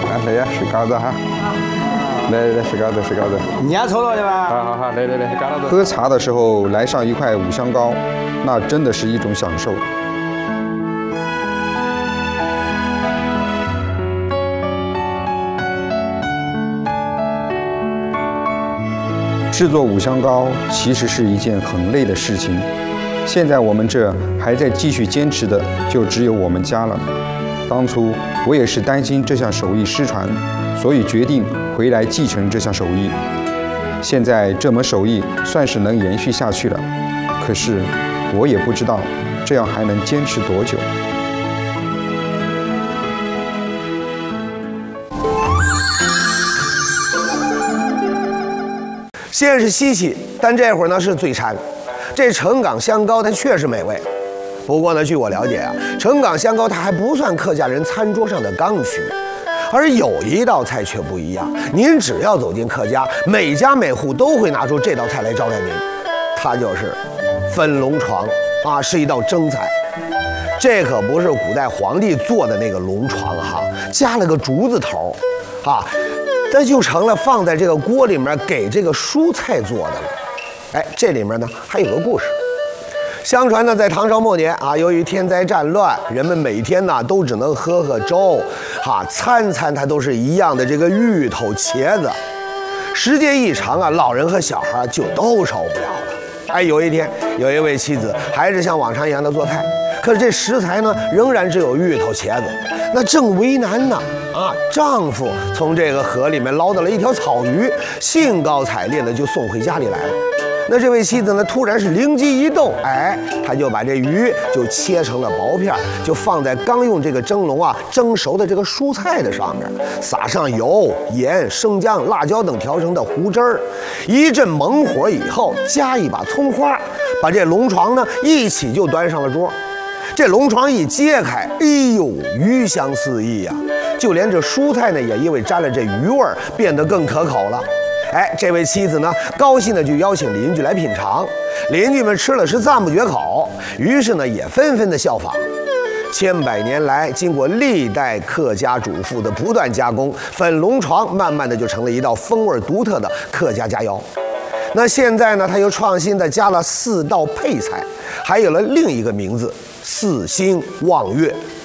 来呀，吃嘎子哈。来，吃嘎子，吃嘎子。 你也抽了对吧？ 好，来，嘎子。喝茶的时候来上一块五香糕，那真的是一种享受。制作五香糕其实是一件很累的事情，现在我们这还在继续坚持的就只有我们家了。当初我也是担心这项手艺失传，所以决定回来继承这项手艺。现在这门手艺算是能延续下去了，可是我也不知道这样还能坚持多久。 先是稀奇，但这会儿呢是嘴馋。这成岗香糕它确实美味，不过呢，据我了解啊，成岗香糕它还不算客家人餐桌上的刚需，而有一道菜却不一样。您只要走进客家，每家每户都会拿出这道菜来招待您，它就是粉龙床啊，是一道蒸菜。这可不是古代皇帝做的那个龙床哈，加了个竹字头，啊。那就成了放在这个锅里面给这个蔬菜做的了。哎，这里面呢还有个故事。相传呢，在唐朝末年啊，由于天灾战乱，人们每天呢都只能喝粥，餐餐它都是一样的这个芋头、茄子。时间一长啊，老人和小孩就都受不了了。哎，有一天，有一位妻子还是像往常一样的做菜，可是这食材呢仍然只有芋头、茄子，那正为难呢。丈夫从这个河里面捞到了一条草鱼，兴高采烈的就送回家里来了。那这位妻子呢，突然是灵机一动，哎，她就把这鱼就切成了薄片，就放在刚用这个蒸笼蒸熟的这个蔬菜的上面，撒上油、盐、生姜、辣椒等调成的糊汁儿，一阵猛火以后，加一把葱花，把这龙床呢一起就端上了桌。这龙床一揭开，哎呦，鱼香四溢呀！就连这蔬菜呢，也因为沾了这鱼味儿，变得更可口了。哎，这位妻子呢，高兴的就邀请邻居来品尝，邻居们吃了是赞不绝口，于是呢，也纷纷的效仿。千百年来，经过历代客家主妇的不断加工，粉龙床慢慢的就成了一道风味独特的客家佳肴。那现在呢，它又创新的加了4道配菜，还有了另一个名字——四星望月。